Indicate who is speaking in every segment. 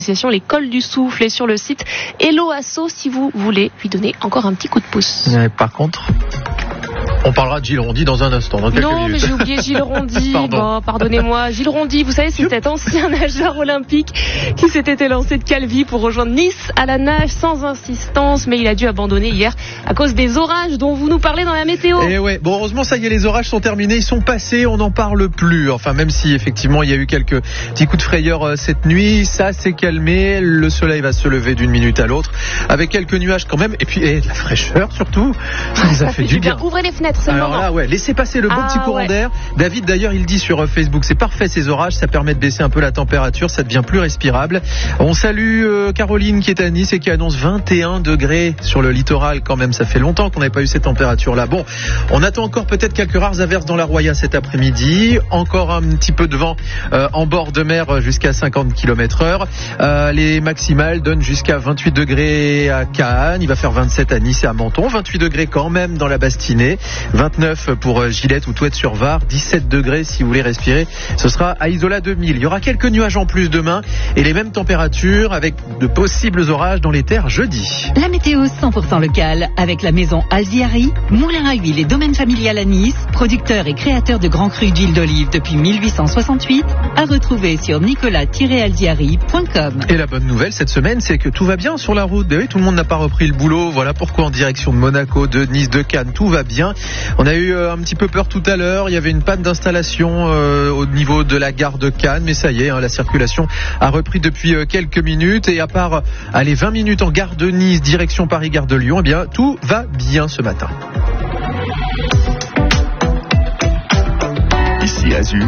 Speaker 1: L'école du souffle est sur le site Hello Asso si vous voulez lui donner encore un petit coup de pouce.
Speaker 2: Par contre, on parlera de Gilles Rondy dans un instant, dans quelques minutes.
Speaker 1: Non, mais j'ai oublié Gilles Rondy. Bon, pardonnez-moi. Gilles Rondy, vous savez, c'est cet ancien nageur olympique qui s'était élancé de Calvi pour rejoindre Nice à la nage sans insistance, mais il a dû abandonner hier à cause des orages dont vous nous parlez dans la météo.
Speaker 2: Et ouais, bon, heureusement, ça y est, les orages sont terminés, ils sont passés, on n'en parle plus. Enfin, même si effectivement il y a eu quelques petits coups de frayeur cette nuit, ça s'est calmé, le soleil va se lever d'une minute à l'autre, avec quelques nuages quand même, et puis de la fraîcheur surtout, ça fait du bien.
Speaker 1: Ouvrez les fenêtres, c'est le moment.
Speaker 2: Alors là, ouais, laissez passer le bon petit courant d'air. David, d'ailleurs, il dit sur Facebook, c'est parfait ces orages, ça permet de baisser un peu la température, ça devient plus respirable. On salue Caroline qui est à Nice et qui annonce 21 degrés sur le littoral quand même. Ça fait longtemps qu'on n'avait pas eu cette température-là. Bon, on attend encore peut-être quelques rares averses dans la Roya cet après-midi. Encore un petit peu de vent en bord de mer jusqu'à 50 km/h. Les maximales donnent jusqu'à 28 degrés à Cannes. Il va faire 27 à Nice et à Menton. 28 degrés quand même dans la Bastinée. 29 pour Gillette ou Touette-sur-Var. 17 degrés si vous voulez respirer. Ce sera à Isola 2000. Il y aura quelques nuages en plus demain et les mêmes températures avec de possibles orages dans les terres jeudi.
Speaker 3: La météo 100% locale avec la maison Alziari, moulin à huile et domaine familial à Nice, producteur et créateur de grands crus d'huile d'olive depuis 1868, à retrouver sur nicolas-alziari.com.
Speaker 2: Et la bonne nouvelle cette semaine, c'est que tout va bien sur la route. Oui, tout le monde n'a pas repris le boulot. Voilà pourquoi en direction de Monaco, de Nice, de Cannes, tout va bien. On a eu un petit peu peur tout à l'heure. Il y avait une panne d'installation au niveau de la gare de Cannes, mais ça y est, la circulation a repris depuis quelques minutes. Et à part 20 minutes en gare de Nice, direction Paris-Gare de Lyon, eh bien tout va bien ce matin.
Speaker 4: Ici Azur.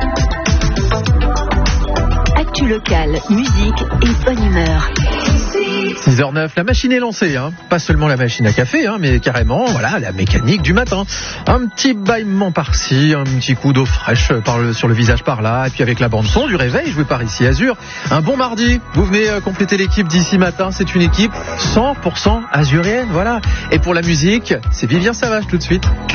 Speaker 3: Actu locale, musique et bonne humeur.
Speaker 2: 6h09, la machine est lancée, pas seulement la machine à café, mais carrément, voilà, la mécanique du matin. Un petit bâillement par-ci, un petit coup d'eau fraîche sur le visage par-là, et puis avec la bande-son du réveil joué par Ici Azur. Un bon mardi, vous venez compléter l'équipe d'ici matin, c'est une équipe 100% azurienne, voilà. Et pour la musique, c'est Vivien Savage tout de suite.